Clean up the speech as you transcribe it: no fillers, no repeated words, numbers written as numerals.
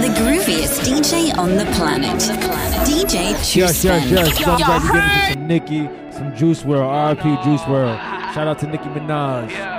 the grooviest DJ on the planet. DJ Juice Yes. So I'm glad you're getting some Nicki, some Juice WRLD, RIP Juice WRLD. Shout out to Nicki Minaj.